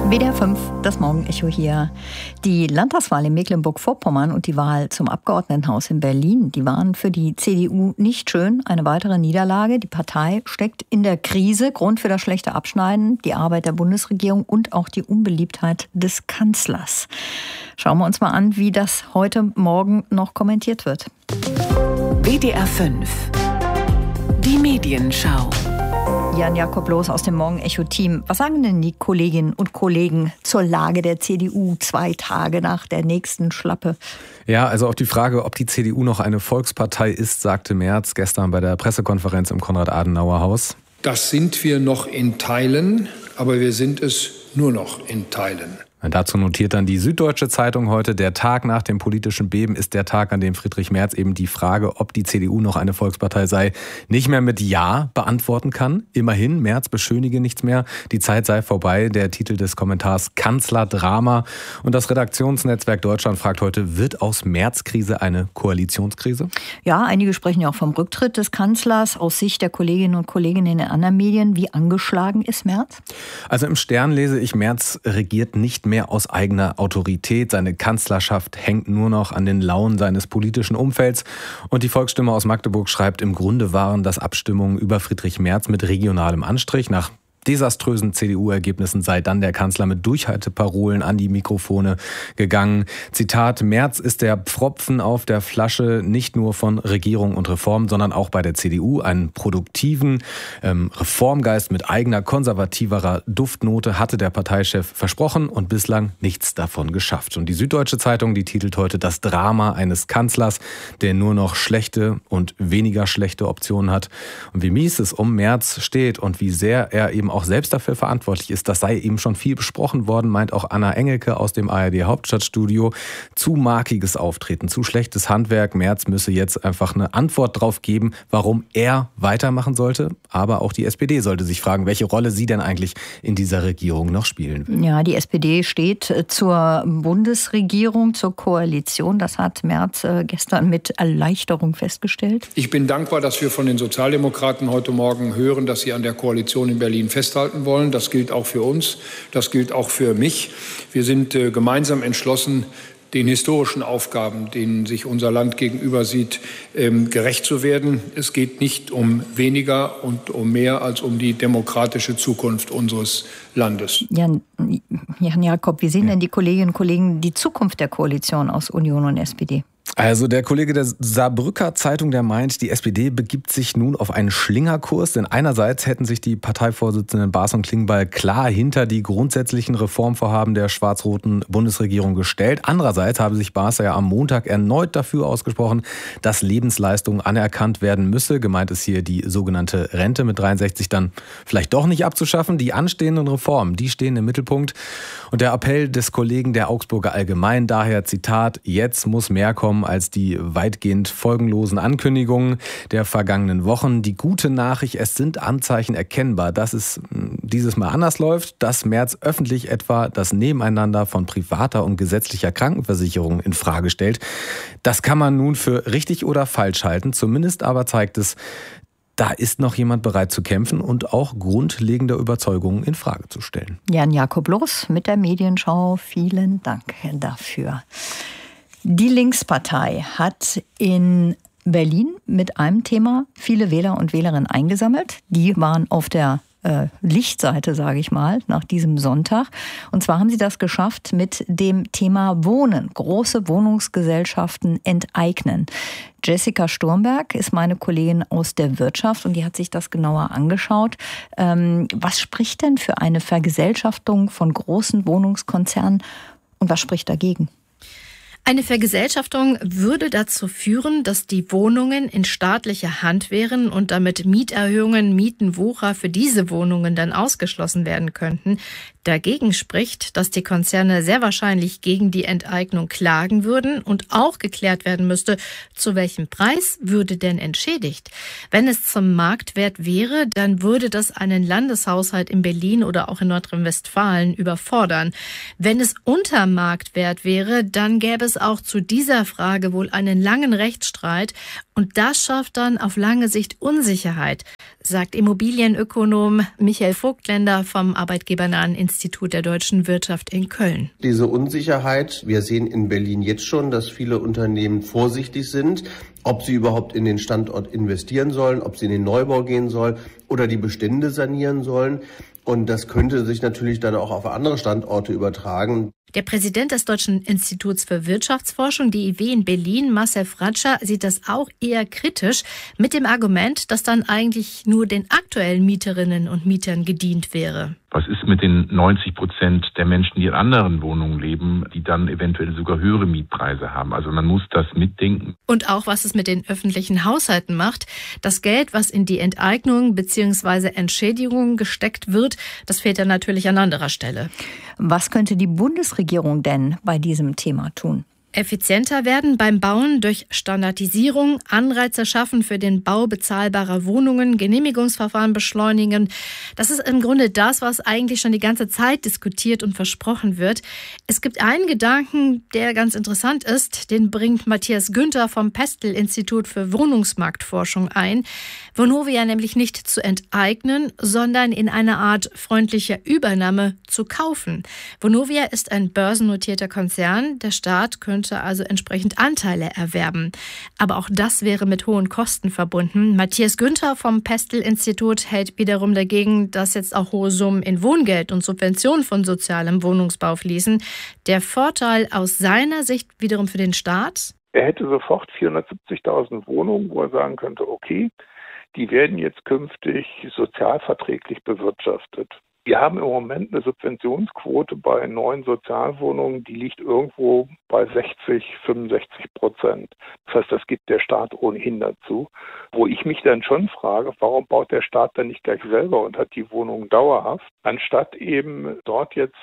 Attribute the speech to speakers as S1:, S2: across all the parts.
S1: WDR 5, das Morgenecho hier. Die Landtagswahl in Mecklenburg-Vorpommern und die Wahl zum Abgeordnetenhaus in Berlin, die waren für die CDU nicht schön. Eine weitere Niederlage. Die Partei steckt in der Krise. Grund für das schlechte Abschneiden, die Arbeit der Bundesregierung und auch die Unbeliebtheit des Kanzlers. Schauen wir uns mal an, wie das heute Morgen noch kommentiert wird.
S2: WDR 5, die Medienschau.
S1: Jan-Jakob Loos aus dem Morgenecho-Team. Was sagen denn die Kolleginnen und Kollegen zur Lage der CDU 2 Tage nach der nächsten Schlappe?
S3: Ja, also auf die Frage, ob die CDU noch eine Volkspartei ist, sagte Merz gestern bei der Pressekonferenz im Konrad-Adenauer-Haus.
S4: Das sind wir noch in Teilen, aber wir sind es nur noch in Teilen.
S3: Dazu notiert dann die Süddeutsche Zeitung heute, der Tag nach dem politischen Beben ist der Tag, an dem Friedrich Merz eben die Frage, ob die CDU noch eine Volkspartei sei, nicht mehr mit Ja beantworten kann. Immerhin, Merz beschönige nichts mehr, die Zeit sei vorbei. Der Titel des Kommentars Kanzlerdrama. Und das Redaktionsnetzwerk Deutschland fragt heute, wird aus Merz-Krise eine Koalitionskrise?
S1: Ja, einige sprechen ja auch vom Rücktritt des Kanzlers. Aus Sicht der Kolleginnen und Kollegen in den anderen Medien, wie angeschlagen ist Merz?
S3: Also im Stern lese ich, Merz regiert nicht mehr aus eigener Autorität. Seine Kanzlerschaft hängt nur noch an den Launen seines politischen Umfelds. Und die Volksstimme aus Magdeburg schreibt, im Grunde waren das Abstimmungen über Friedrich Merz mit regionalem Anstrich. Nach desaströsen CDU-Ergebnissen sei dann der Kanzler mit Durchhalteparolen an die Mikrofone gegangen. Zitat, Merz ist der Pfropfen auf der Flasche, nicht nur von Regierung und Reform, sondern auch bei der CDU. Einen produktiven Reformgeist mit eigener konservativerer Duftnote hatte der Parteichef versprochen und bislang nichts davon geschafft. Und die Süddeutsche Zeitung, die titelt heute das Drama eines Kanzlers, der nur noch schlechte und weniger schlechte Optionen hat. Und wie mies es um Merz steht und wie sehr er eben auch selbst dafür verantwortlich ist, das sei eben schon viel besprochen worden, meint auch Anna Engelke aus dem ARD Hauptstadtstudio. Zu markiges Auftreten, zu schlechtes Handwerk. Merz müsse jetzt einfach eine Antwort drauf geben, warum er weitermachen sollte. Aber auch die SPD sollte sich fragen, welche Rolle sie denn eigentlich in dieser Regierung noch spielen will.
S1: Ja, die SPD steht zur Bundesregierung, zur Koalition. Das hat Merz gestern mit Erleichterung festgestellt.
S4: Ich bin dankbar, dass wir von den Sozialdemokraten heute Morgen hören, dass sie an der Koalition in Berlin festhalten wollen. Das gilt auch für uns, das gilt auch für mich. Wir sind gemeinsam entschlossen, den historischen Aufgaben, denen sich unser Land gegenüber sieht, gerecht zu werden. Es geht nicht um weniger und um mehr als um die demokratische Zukunft unseres Landes.
S1: Jan Jakob, wie sehen denn die Kolleginnen und Kollegen die Zukunft der Koalition aus Union und SPD?
S3: Also der Kollege der Saarbrücker Zeitung, der meint, die SPD begibt sich nun auf einen Schlingerkurs, denn einerseits hätten sich die Parteivorsitzenden Baas und Klingbeil klar hinter die grundsätzlichen Reformvorhaben der schwarz-roten Bundesregierung gestellt. Andererseits habe sich Baas ja am Montag erneut dafür ausgesprochen, dass Lebensleistung anerkannt werden müsse. Gemeint ist hier die sogenannte Rente mit 63 dann vielleicht doch nicht abzuschaffen. Die anstehenden Reformen, die stehen im Mittelpunkt. Und der Appell des Kollegen der Augsburger Allgemein daher, Zitat, jetzt muss mehr kommen als die weitgehend folgenlosen Ankündigungen der vergangenen Wochen. Die gute Nachricht, es sind Anzeichen erkennbar, dass es dieses Mal anders läuft, dass Merz öffentlich etwa das Nebeneinander von privater und gesetzlicher Krankenversicherung in Frage stellt. Das kann man nun für richtig oder falsch halten. Zumindest aber zeigt es, da ist noch jemand bereit zu kämpfen und auch grundlegende Überzeugungen in Frage zu stellen.
S1: Jan-Jakob Loos mit der Medienschau. Vielen Dank dafür. Die Linkspartei hat in Berlin mit einem Thema viele Wähler und Wählerinnen eingesammelt. Die waren auf der Lichtseite, sage ich mal, nach diesem Sonntag. Und zwar haben sie das geschafft mit dem Thema Wohnen. Große Wohnungsgesellschaften enteignen. Jessica Sturmberg ist meine Kollegin aus der Wirtschaft und die hat sich das genauer angeschaut. Was spricht denn für eine Vergesellschaftung von großen Wohnungskonzernen und was spricht dagegen?
S5: Eine Vergesellschaftung würde dazu führen, dass die Wohnungen in staatlicher Hand wären und damit Mieterhöhungen, Mietenwucher für diese Wohnungen dann ausgeschlossen werden könnten. Dagegen spricht, dass die Konzerne sehr wahrscheinlich gegen die Enteignung klagen würden und auch geklärt werden müsste, zu welchem Preis würde denn entschädigt. Wenn es zum Marktwert wäre, dann würde das einen Landeshaushalt in Berlin oder auch in Nordrhein-Westfalen überfordern. Wenn es unter Marktwert wäre, dann gäbe es es auch zu dieser Frage wohl einen langen Rechtsstreit. Und das schafft dann auf lange Sicht Unsicherheit, sagt Immobilienökonom Michael Vogtländer vom Arbeitgebernahen Institut der deutschen Wirtschaft in Köln.
S6: Diese Unsicherheit, wir sehen in Berlin jetzt schon, dass viele Unternehmen vorsichtig sind, ob sie überhaupt in den Standort investieren sollen, ob sie in den Neubau gehen sollen oder die Bestände sanieren sollen. Und das könnte sich natürlich dann auch auf andere Standorte übertragen.
S5: Der Präsident des Deutschen Instituts für Wirtschaftsforschung, DIW in Berlin, Marcel Fratscher, sieht das auch eher kritisch mit dem Argument, dass dann eigentlich nur den aktuellen Mieterinnen und Mietern gedient wäre.
S7: Was ist mit den 90% der Menschen, die in anderen Wohnungen leben, die dann eventuell sogar höhere Mietpreise haben? Also man muss das mitdenken.
S5: Und auch, was es mit den öffentlichen Haushalten macht. Das Geld, was in die Enteignung bzw. Entschädigung gesteckt wird, das fehlt dann natürlich an anderer Stelle.
S1: Was könnte die Bundesregierung denn bei diesem Thema tun?
S5: Effizienter werden beim Bauen durch Standardisierung, Anreize schaffen für den Bau bezahlbarer Wohnungen, Genehmigungsverfahren beschleunigen. Das ist im Grunde das, was eigentlich schon die ganze Zeit diskutiert und versprochen wird. Es gibt einen Gedanken, der ganz interessant ist, den bringt Matthias Günther vom Pestel-Institut für Wohnungsmarktforschung ein. Vonovia nämlich nicht zu enteignen, sondern in einer Art freundlicher Übernahme zu kaufen. Vonovia ist ein börsennotierter Konzern. Der Staat könnte also entsprechend Anteile erwerben. Aber auch das wäre mit hohen Kosten verbunden. Matthias Günther vom Pestel-Institut hält wiederum dagegen, dass jetzt auch hohe Summen in Wohngeld und Subventionen von sozialem Wohnungsbau fließen. Der Vorteil aus seiner Sicht wiederum für den Staat?
S8: Er hätte sofort 470.000 Wohnungen, wo er sagen könnte, okay, die werden jetzt künftig sozialverträglich bewirtschaftet. Wir haben im Moment eine Subventionsquote bei neuen Sozialwohnungen, die liegt irgendwo bei 60-65%. Das heißt, das gibt der Staat ohnehin dazu. Wo ich mich dann schon frage, warum baut der Staat dann nicht gleich selber und hat die Wohnungen dauerhaft, anstatt eben dort jetzt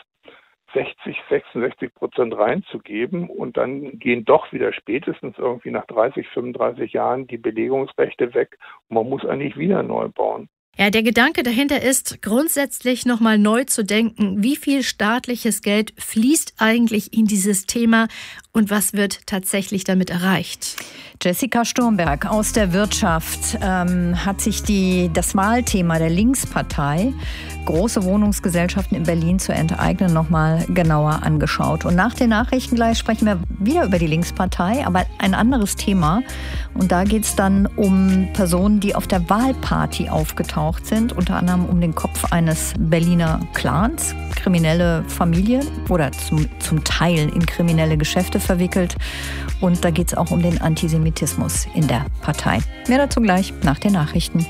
S8: 60-66% reinzugeben und dann gehen doch wieder spätestens irgendwie nach 30-35 Jahren die Belegungsrechte weg und man muss eigentlich wieder neu bauen.
S5: Ja, der Gedanke dahinter ist, grundsätzlich nochmal neu zu denken, wie viel staatliches Geld fließt eigentlich in dieses Thema und was wird tatsächlich damit erreicht?
S1: Jessica Sturmberg aus der Wirtschaft hat sich das Wahlthema der Linkspartei, große Wohnungsgesellschaften in Berlin zu enteignen, nochmal genauer angeschaut. Und nach den Nachrichten gleich sprechen wir wieder über die Linkspartei, aber ein anderes Thema. Und da geht es dann um Personen, die auf der Wahlparty aufgetaucht sind, unter anderem um den Kopf eines Berliner Clans, kriminelle Familie oder zum Teil in kriminelle Geschäfte verwickelt. Und da geht es auch um den Antisemitismus in der Partei. Mehr dazu gleich nach den Nachrichten.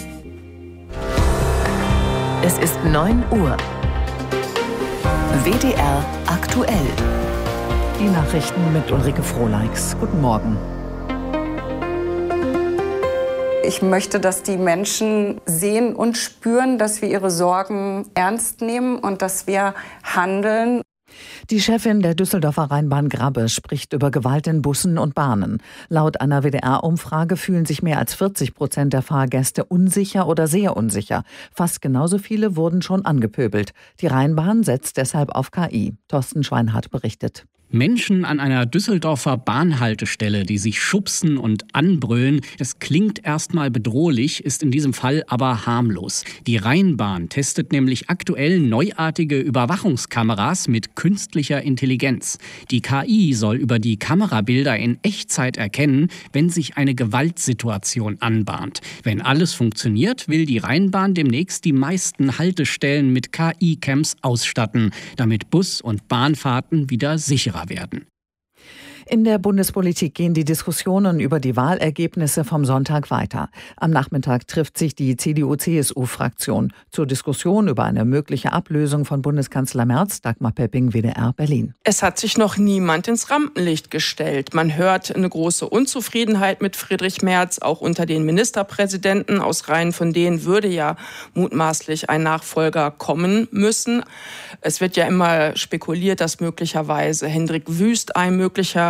S2: Es ist 9 Uhr. WDR aktuell.
S9: Die Nachrichten mit Ulrike Frohleix. Guten Morgen.
S10: Ich möchte, dass die Menschen sehen und spüren, dass wir ihre Sorgen ernst nehmen und dass wir handeln.
S9: Die Chefin der Düsseldorfer Rheinbahn Grabbe spricht über Gewalt in Bussen und Bahnen. Laut einer WDR-Umfrage fühlen sich mehr als 40% der Fahrgäste unsicher oder sehr unsicher. Fast genauso viele wurden schon angepöbelt. Die Rheinbahn setzt deshalb auf KI. Thorsten Schweinhardt berichtet.
S11: Menschen an einer Düsseldorfer Bahnhaltestelle, die sich schubsen und anbrüllen, das klingt erstmal bedrohlich, ist in diesem Fall aber harmlos. Die Rheinbahn testet nämlich aktuell neuartige Überwachungskameras mit künstlicher Intelligenz. Die KI soll über die Kamerabilder in Echtzeit erkennen, wenn sich eine Gewaltsituation anbahnt. Wenn alles funktioniert, will die Rheinbahn demnächst die meisten Haltestellen mit KI-Cams ausstatten, damit Bus- und Bahnfahrten wieder sicherer werden.
S9: In der Bundespolitik gehen die Diskussionen über die Wahlergebnisse vom Sonntag weiter. Am Nachmittag trifft sich die CDU-CSU-Fraktion zur Diskussion über eine mögliche Ablösung von Bundeskanzler Merz. Dagmar Pepping, WDR Berlin.
S12: Es hat sich noch niemand ins Rampenlicht gestellt. Man hört eine große Unzufriedenheit mit Friedrich Merz, auch unter den Ministerpräsidenten. Aus Reihen von denen würde ja mutmaßlich ein Nachfolger kommen müssen. Es wird ja immer spekuliert, dass möglicherweise Hendrik Wüst ein möglicher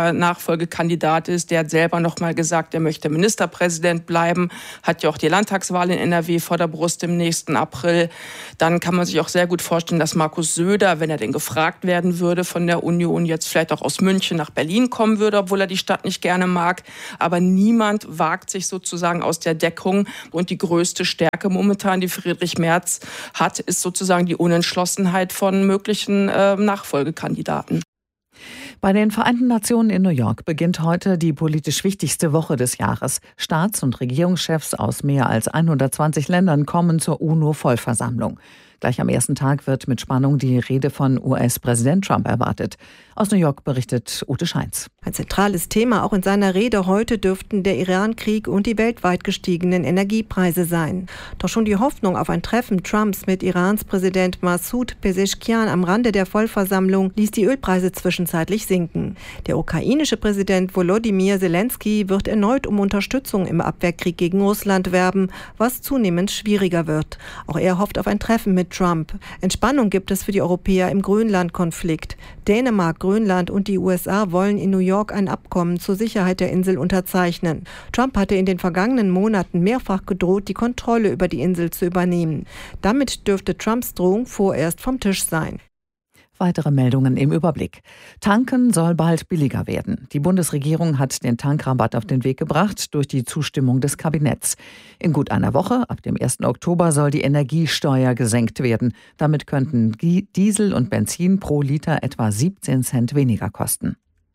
S12: der Nachfolgekandidat ist. Der hat selber noch mal gesagt, er möchte Ministerpräsident bleiben. Hat ja auch die Landtagswahl in NRW vor der Brust im nächsten April. Dann kann man sich auch sehr gut vorstellen, dass Markus Söder, wenn er denn gefragt werden würde von der Union, jetzt vielleicht auch aus München nach Berlin kommen würde, obwohl er die Stadt nicht gerne mag. Aber niemand wagt sich sozusagen aus der Deckung. Und die größte Stärke momentan, die Friedrich Merz hat, ist sozusagen die Unentschlossenheit von möglichen Nachfolgekandidaten.
S9: Bei den Vereinten Nationen in New York beginnt heute die politisch wichtigste Woche des Jahres. Staats- und Regierungschefs aus mehr als 120 Ländern kommen zur UNO-Vollversammlung. Gleich am ersten Tag wird mit Spannung die Rede von US-Präsident Trump erwartet. Aus New York berichtet Ute Scheins.
S13: Ein zentrales Thema auch in seiner Rede heute dürften der Iran-Krieg und die weltweit gestiegenen Energiepreise sein. Doch schon die Hoffnung auf ein Treffen Trumps mit Irans Präsident Massoud Pezeshkian am Rande der Vollversammlung ließ die Ölpreise zwischenzeitlich sinken. Der ukrainische Präsident Volodymyr Zelensky wird erneut um Unterstützung im Abwehrkrieg gegen Russland werben, was zunehmend schwieriger wird. Auch er hofft auf ein Treffen mit Trump. Entspannung gibt es für die Europäer im Grönland-Konflikt. Dänemark, Grönland und die USA wollen in New York ein Abkommen zur Sicherheit der Insel unterzeichnen. Trump hatte in den vergangenen Monaten mehrfach gedroht, die Kontrolle über die Insel zu übernehmen. Damit dürfte Trumps Drohung vorerst vom Tisch sein.
S9: Weitere Meldungen im Überblick. Tanken soll bald billiger werden. Die Bundesregierung hat den Tankrabatt auf den Weg gebracht durch die Zustimmung des Kabinetts. In gut einer Woche, ab dem 1. Oktober, soll die Energiesteuer gesenkt werden. Damit könnten Diesel und Benzin pro Liter etwa 17 Cent weniger kosten.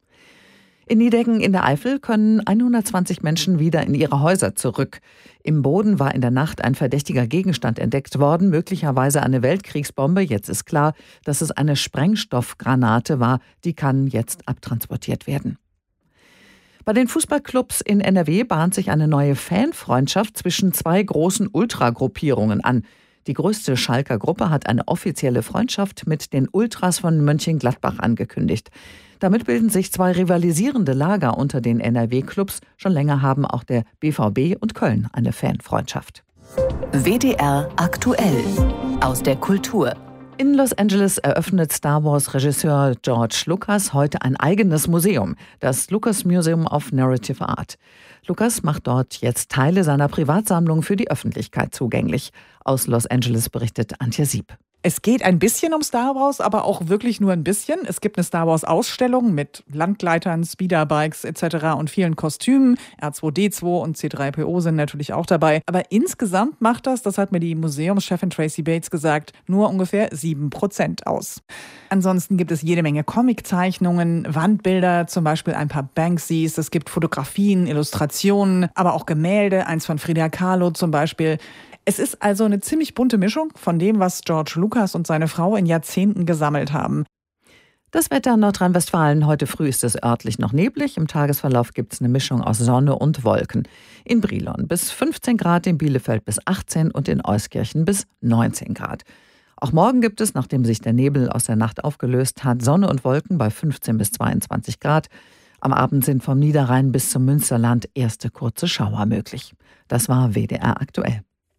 S9: In Nideggen in der Eifel können 120 Menschen wieder in ihre Häuser zurück. Im Boden war in der Nacht ein verdächtiger Gegenstand entdeckt worden, möglicherweise eine Weltkriegsbombe. Jetzt ist klar, dass es eine Sprengstoffgranate war. Die kann jetzt abtransportiert werden. Bei den Fußballclubs in NRW bahnt sich eine neue Fanfreundschaft zwischen zwei großen Ultragruppierungen an. Die größte Schalker Gruppe hat eine offizielle Freundschaft mit den Ultras von Mönchengladbach angekündigt. Damit bilden sich zwei rivalisierende Lager unter den NRW-Clubs. Schon länger haben auch der BVB und Köln eine Fanfreundschaft.
S2: WDR aktuell aus der Kultur.
S9: In Los Angeles eröffnet Star Wars-Regisseur George Lucas heute ein eigenes Museum, das Lucas Museum of Narrative Art. Lucas macht dort jetzt Teile seiner Privatsammlung für die Öffentlichkeit zugänglich. Aus Los Angeles berichtet Antje Sieb.
S14: Es geht ein bisschen um Star Wars, aber auch wirklich nur ein bisschen. Es gibt eine Star Wars-Ausstellung mit Landgleitern, Speederbikes etc. und vielen Kostümen. R2-D2 und C3PO sind natürlich auch dabei. Aber insgesamt macht das hat mir die Museumschefin Tracy Bates gesagt, nur ungefähr 7% aus. Ansonsten gibt es jede Menge Comiczeichnungen, Wandbilder, zum Beispiel ein paar Banksys. Es gibt Fotografien, Illustrationen, aber auch Gemälde, eins von Frida Kahlo zum Beispiel. Es ist also eine ziemlich bunte Mischung von dem, was George Lucas und seine Frau in Jahrzehnten gesammelt haben.
S9: Das Wetter in Nordrhein-Westfalen. Heute früh ist es örtlich noch neblig. Im Tagesverlauf gibt es eine Mischung aus Sonne und Wolken. In Brilon bis 15 Grad, in Bielefeld bis 18 und in Euskirchen bis 19 Grad. Auch morgen gibt es, nachdem sich der Nebel aus der Nacht aufgelöst hat, Sonne und Wolken bei 15 bis 22 Grad. Am Abend sind vom Niederrhein bis zum Münsterland erste kurze Schauer möglich. Das war WDR aktuell.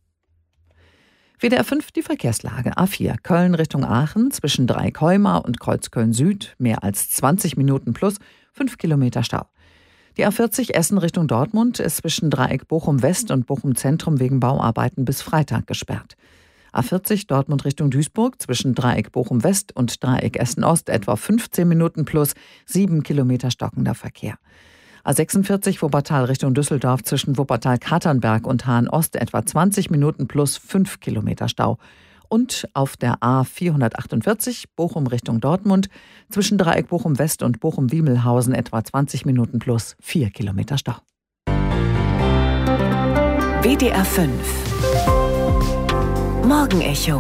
S9: WDR 5 die Verkehrslage. A4 Köln Richtung Aachen zwischen Dreieck-Heumar und Kreuzköln Süd mehr als 20 Minuten plus 5 Kilometer Stau. Die A40 Essen Richtung Dortmund ist zwischen Dreieck Bochum West und Bochum Zentrum wegen Bauarbeiten bis Freitag gesperrt. A40 Dortmund Richtung Duisburg zwischen Dreieck Bochum West und Dreieck Essen Ost etwa 15 Minuten plus 7 Kilometer stockender Verkehr. A46 Wuppertal Richtung Düsseldorf zwischen Wuppertal-Katernberg und Hahn-Ost etwa 20 Minuten plus 5 Kilometer Stau. Und auf der A448 Bochum Richtung Dortmund zwischen Dreieck Bochum West und Bochum-Wiemelhausen etwa 20 Minuten plus 4 Kilometer Stau.
S2: WDR 5 Morgenecho.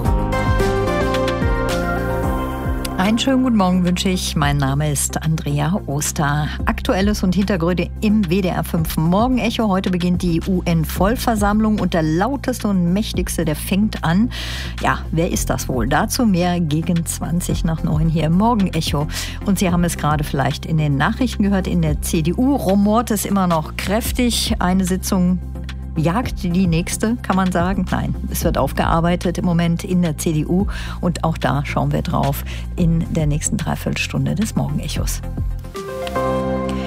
S1: Einen schönen guten Morgen wünsche ich. Mein Name ist Andrea Oster. Aktuelles und Hintergründe im WDR 5 Morgenecho. Heute beginnt die UN-Vollversammlung und der lauteste und mächtigste, der fängt an. Ja, wer ist das wohl? Dazu mehr gegen 20:09 hier im Morgenecho. Und Sie haben es gerade vielleicht in den Nachrichten gehört. In der CDU rumort es immer noch kräftig. Eine Sitzung jagt die nächste, kann man sagen. Nein, es wird aufgearbeitet im Moment in der CDU und auch da schauen wir drauf in der nächsten Dreiviertelstunde des Morgenechos.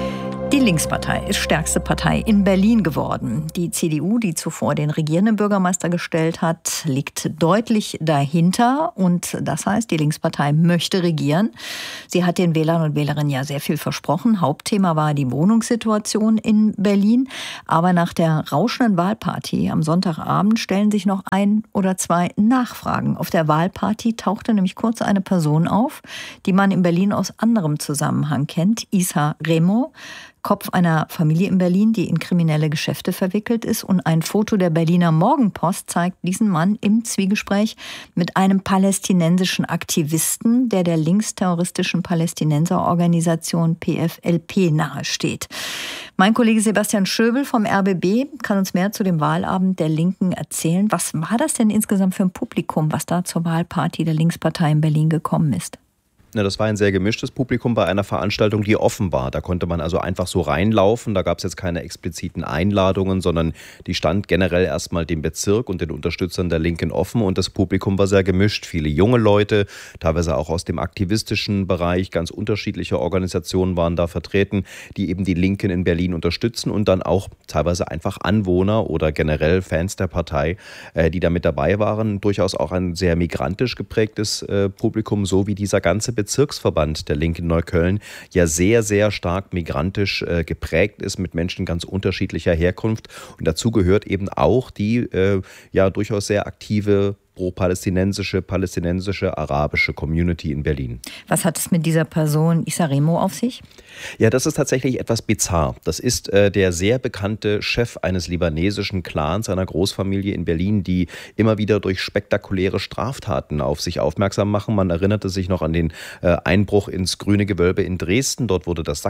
S1: Die Linkspartei ist stärkste Partei in Berlin geworden. Die CDU, die zuvor den regierenden Bürgermeister gestellt hat, liegt deutlich dahinter. Und das heißt, die Linkspartei möchte regieren. Sie hat den Wählern und Wählerinnen ja sehr viel versprochen. Hauptthema war die Wohnungssituation in Berlin. Aber nach der rauschenden Wahlparty am Sonntagabend stellen sich noch 1 oder 2 Nachfragen. Auf der Wahlparty tauchte nämlich kurz eine Person auf, die man in Berlin aus anderem Zusammenhang kennt, Issa Remo, Kopf einer Familie in Berlin, die in kriminelle Geschäfte verwickelt ist. Und ein Foto der Berliner Morgenpost zeigt diesen Mann im Zwiegespräch mit einem palästinensischen Aktivisten, der linksterroristischen Palästinenserorganisation PFLP nahesteht. Mein Kollege Sebastian Schöbel vom RBB kann uns mehr zu dem Wahlabend der Linken erzählen. Was war das denn insgesamt für ein Publikum, was da zur Wahlparty der Linkspartei in Berlin gekommen ist?
S15: Ja, das war ein sehr gemischtes Publikum bei einer Veranstaltung, die offen war. Da konnte man also einfach so reinlaufen. Da gab es jetzt keine expliziten Einladungen, sondern die stand generell erstmal dem Bezirk und den Unterstützern der Linken offen. Und das Publikum war sehr gemischt. Viele junge Leute, teilweise auch aus dem aktivistischen Bereich, ganz unterschiedliche Organisationen waren da vertreten, die eben die Linken in Berlin unterstützen und dann auch teilweise einfach Anwohner oder generell Fans der Partei, die da mit dabei waren. Durchaus auch ein sehr migrantisch geprägtes Publikum, so wie dieser ganze Bezirksverband der Linken Neukölln ja sehr, sehr stark migrantisch geprägt ist, mit Menschen ganz unterschiedlicher Herkunft. Und dazu gehört eben auch die durchaus sehr aktive pro-palästinensische, arabische Community in Berlin.
S1: Was hat es mit dieser Person Issa Remo auf sich?
S15: Ja, das ist tatsächlich etwas bizarr. Das ist der sehr bekannte Chef eines libanesischen Clans, einer Großfamilie in Berlin, die immer wieder durch spektakuläre Straftaten auf sich aufmerksam machen. Man erinnerte sich noch an den Einbruch ins Grüne Gewölbe in Dresden. Dort wurde das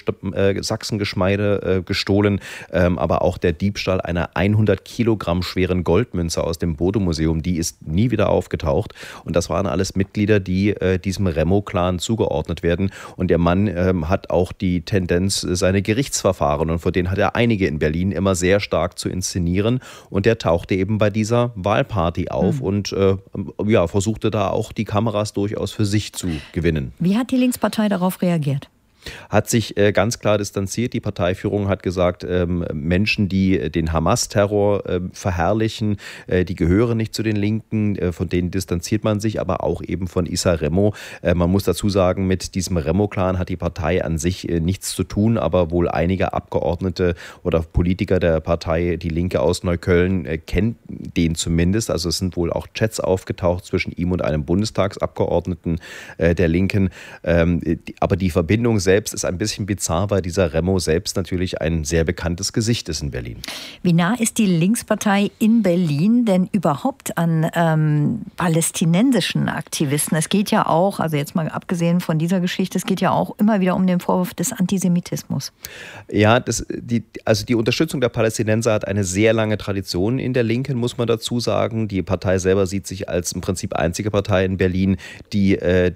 S15: Sachsengeschmeide gestohlen, aber auch der Diebstahl einer 100 Kilogramm schweren Goldmünze aus dem Bode-Museum, die ist nie wieder aufgetaucht. Und das waren alles Mitglieder, die diesem Remo-Clan zugeordnet werden. Und der Mann hat auch die Tendenz, seine Gerichtsverfahren, und vor denen hat er einige in Berlin, immer sehr stark zu inszenieren. Und der tauchte eben bei dieser Wahlparty auf und versuchte da auch die Kameras durchaus für sich zu gewinnen.
S1: Wie hat die Linkspartei darauf reagiert?
S15: Hat sich ganz klar distanziert. Die Parteiführung hat gesagt, Menschen, die den Hamas-Terror verherrlichen, die gehören nicht zu den Linken, von denen distanziert man sich, aber auch eben von Issa Remo. Man muss dazu sagen, mit diesem Remo-Clan hat die Partei an sich nichts zu tun, aber wohl einige Abgeordnete oder Politiker der Partei Die Linke aus Neukölln kennen den zumindest. Also es sind wohl auch Chats aufgetaucht zwischen ihm und einem Bundestagsabgeordneten der Linken. Aber die Verbindung selbst ist ein bisschen bizarr, weil dieser Remo selbst natürlich ein sehr bekanntes Gesicht ist in Berlin.
S1: Wie nah ist die Linkspartei in Berlin denn überhaupt an palästinensischen Aktivisten? Es geht ja auch, also jetzt mal abgesehen von dieser Geschichte, es geht ja auch immer wieder um den Vorwurf des Antisemitismus.
S15: Ja, die Unterstützung der Palästinenser hat eine sehr lange Tradition in der Linken, muss man dazu sagen. Die Partei selber sieht sich als im Prinzip einzige Partei in Berlin, die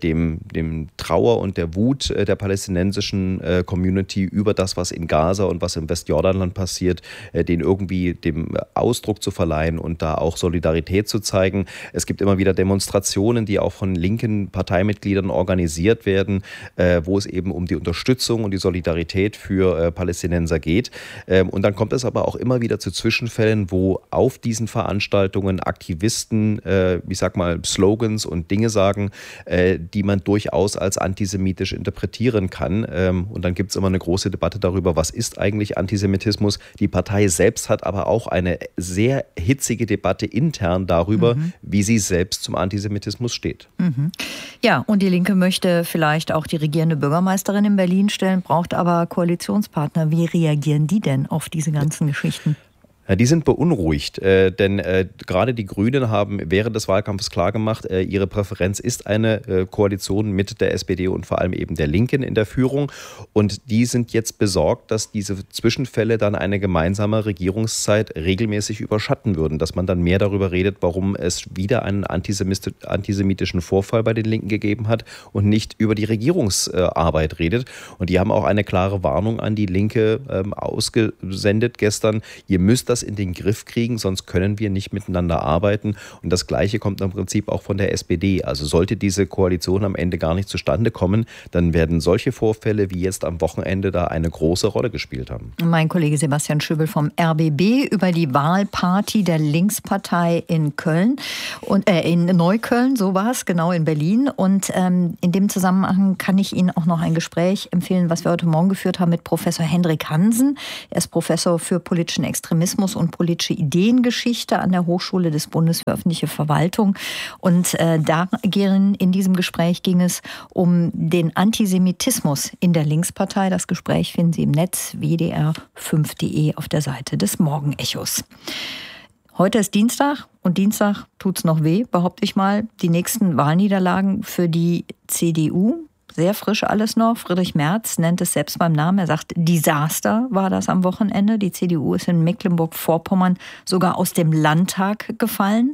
S15: dem Trauer und der Wut der palästinensischen Community über das, was in Gaza und was im Westjordanland passiert, den irgendwie dem Ausdruck zu verleihen und da auch Solidarität zu zeigen. Es gibt immer wieder Demonstrationen, die auch von linken Parteimitgliedern organisiert werden, wo es eben um die Unterstützung und die Solidarität für Palästinenser geht. Und dann kommt es aber auch immer wieder zu Zwischenfällen, wo auf diesen Veranstaltungen Aktivisten, Slogans und Dinge sagen, die man durchaus als antisemitisch interpretieren kann. Und dann gibt es immer eine große Debatte darüber, was ist eigentlich Antisemitismus. Die Partei selbst hat aber auch eine sehr hitzige Debatte intern darüber, wie sie selbst zum Antisemitismus steht.
S1: Ja, und die Linke möchte vielleicht auch die regierende Bürgermeisterin in Berlin stellen, braucht aber Koalitionspartner. Wie reagieren die denn auf diese ganzen Geschichten?
S15: Ja, die sind beunruhigt, denn gerade die Grünen haben während des Wahlkampfes klargemacht, ihre Präferenz ist eine Koalition mit der SPD und vor allem eben der Linken in der Führung. Und die sind jetzt besorgt, dass diese Zwischenfälle dann eine gemeinsame Regierungszeit regelmäßig überschatten würden, dass man dann mehr darüber redet, warum es wieder einen antisemitischen Vorfall bei den Linken gegeben hat und nicht über die Regierungsarbeit redet. Und die haben auch eine klare Warnung an die Linke ausgesendet gestern. Ihr müsst das in den Griff kriegen, sonst können wir nicht miteinander arbeiten. Und das Gleiche kommt im Prinzip auch von der SPD. Also sollte diese Koalition am Ende gar nicht zustande kommen, dann werden solche Vorfälle wie jetzt am Wochenende da eine große Rolle gespielt haben.
S1: Mein Kollege Sebastian Schöbel vom RBB über die Wahlparty der Linkspartei in Köln und in Neukölln, so war es, genau in Berlin. Und in dem Zusammenhang kann ich Ihnen auch noch ein Gespräch empfehlen, was wir heute Morgen geführt haben mit Professor Hendrik Hansen. Er ist Professor für politischen Extremismus und politische Ideengeschichte an der Hochschule des Bundes für öffentliche Verwaltung. Und in diesem Gespräch ging es um den Antisemitismus in der Linkspartei. Das Gespräch finden Sie im Netz wdr5.de auf der Seite des Morgenechos. Heute ist Dienstag und Dienstag tut's noch weh, behaupte ich mal. Die nächsten Wahlniederlagen für die CDU. Sehr frisch alles noch. Friedrich Merz nennt es selbst beim Namen. Er sagt, Desaster war das am Wochenende. Die CDU ist in Mecklenburg-Vorpommern sogar aus dem Landtag gefallen.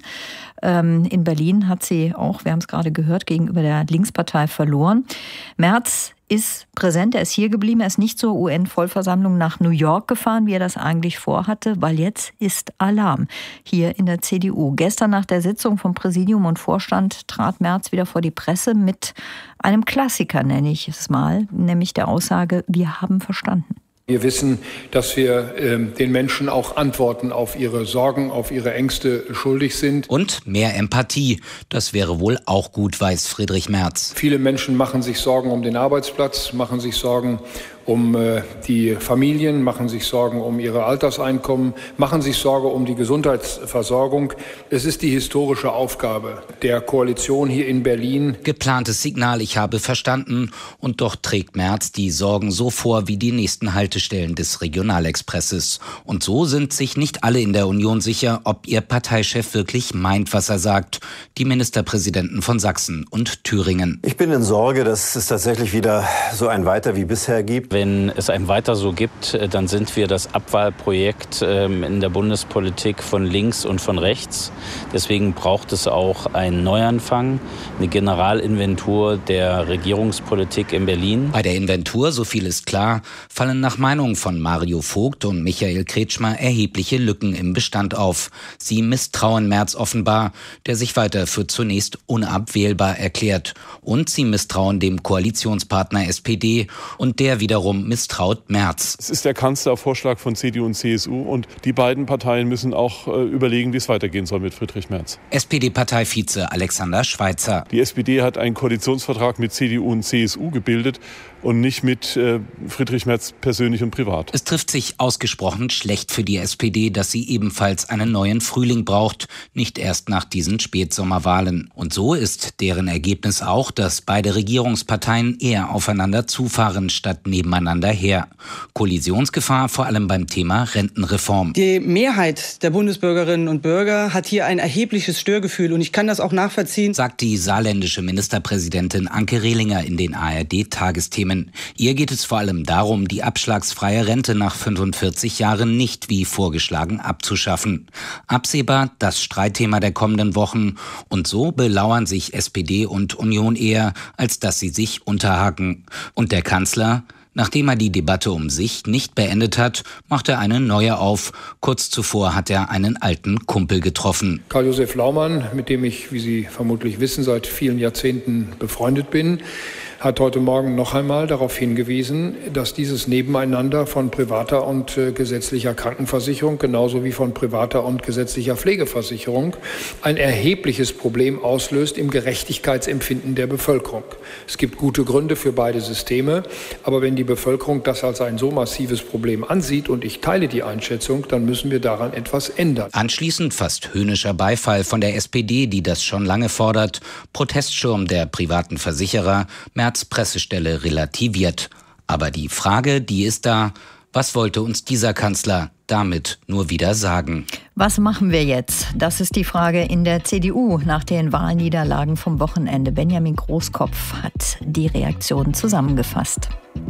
S1: In Berlin hat sie auch, wir haben es gerade gehört, gegenüber der Linkspartei verloren. Merz ist präsent, er ist hier geblieben, er ist nicht zur UN-Vollversammlung nach New York gefahren, wie er das eigentlich vorhatte, weil jetzt ist Alarm hier in der CDU. Gestern nach der Sitzung von Präsidium und Vorstand trat Merz wieder vor die Presse mit einem Klassiker, nenne ich es mal, nämlich der Aussage, wir haben verstanden.
S4: Wir wissen, dass wir den Menschen auch Antworten auf ihre Sorgen, auf ihre Ängste schuldig sind.
S16: Und mehr Empathie. Das wäre wohl auch gut, weiß Friedrich Merz.
S4: Viele Menschen machen sich Sorgen um den Arbeitsplatz, machen sich Sorgen um die Familien, machen sich Sorgen um ihre Alterseinkommen, machen sich Sorge um die Gesundheitsversorgung. Es ist die historische Aufgabe der Koalition hier in Berlin.
S16: Geplantes Signal, ich habe verstanden. Und doch trägt Merz die Sorgen so vor wie die nächsten Haltestellen des Regionalexpresses. Und so sind sich nicht alle in der Union sicher, ob ihr Parteichef wirklich meint, was er sagt. Die Ministerpräsidenten von Sachsen und Thüringen.
S17: Ich bin in Sorge, dass es tatsächlich wieder so ein Weiter wie bisher gibt.
S18: Wenn es ein Weiter so gibt, dann sind wir das Abwahlprojekt in der Bundespolitik von links und von rechts. Deswegen braucht es auch einen Neuanfang, eine Generalinventur der Regierungspolitik in Berlin.
S16: Bei der Inventur, so viel ist klar, fallen nach Meinung von Mario Vogt und Michael Kretschmer erhebliche Lücken im Bestand auf. Sie misstrauen Merz offenbar, der sich weiter für zunächst unabwählbar erklärt. Und sie misstrauen dem Koalitionspartner SPD und der wiederum misstraut Merz.
S19: Es ist der Kanzlervorschlag von CDU und CSU und die beiden Parteien müssen auch überlegen, wie es weitergehen soll mit Friedrich Merz.
S16: SPD-Parteivize Alexander Schweitzer.
S19: Die SPD hat einen Koalitionsvertrag mit CDU und CSU gebildet und nicht mit Friedrich Merz persönlich und privat.
S16: Es trifft sich ausgesprochen schlecht für die SPD, dass sie ebenfalls einen neuen Frühling braucht, nicht erst nach diesen Spätsommerwahlen. Und so ist deren Ergebnis auch, dass beide Regierungsparteien eher aufeinander zufahren, statt nebeneinander her. Kollisionsgefahr vor allem beim Thema Rentenreform.
S20: Die Mehrheit der Bundesbürgerinnen und Bürger hat hier ein erhebliches Störgefühl und ich kann das auch nachvollziehen,
S16: sagt die saarländische Ministerpräsidentin Anke Rehlinger in den ARD-Tagesthemen. Ihr geht es vor allem darum, die abschlagsfreie Rente nach 45 Jahren nicht wie vorgeschlagen abzuschaffen. Absehbar das Streitthema der kommenden Wochen. Und so belauern sich SPD und Union eher, als dass sie sich unterhaken. Und der Kanzler? Nachdem er die Debatte um sich nicht beendet hat, macht er eine neue auf. Kurz zuvor hat er einen alten Kumpel getroffen.
S4: Karl-Josef Laumann, mit dem ich, wie Sie vermutlich wissen, seit vielen Jahrzehnten befreundet bin, hat heute Morgen noch einmal darauf hingewiesen, dass dieses Nebeneinander von privater und gesetzlicher Krankenversicherung genauso wie von privater und gesetzlicher Pflegeversicherung ein erhebliches Problem auslöst im Gerechtigkeitsempfinden der Bevölkerung. Es gibt gute Gründe für beide Systeme, aber wenn die Bevölkerung das als ein so massives Problem ansieht, und ich teile die Einschätzung, dann müssen wir daran etwas ändern.
S16: Anschließend fast höhnischer Beifall von der SPD, die das schon lange fordert. Protestschirm der privaten Versicherer, Merz Pressestelle relativiert. Aber die Frage, die ist da, was wollte uns dieser Kanzler damit nur wieder sagen?
S1: Was machen wir jetzt? Das ist die Frage in der CDU nach den Wahlniederlagen vom Wochenende. Benjamin Großkopf hat die Reaktionen zusammengefasst.